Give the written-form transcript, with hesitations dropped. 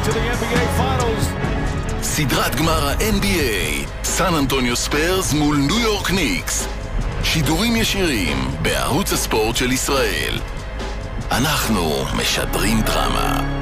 to the NBA Finals. סדרת גמר ה-NBA, סן אנטוניו ספרס מול ניו יורק ניקס. שידורים ישירים בערוץ הספורט של ישראל. אנחנו משדרים דרמה.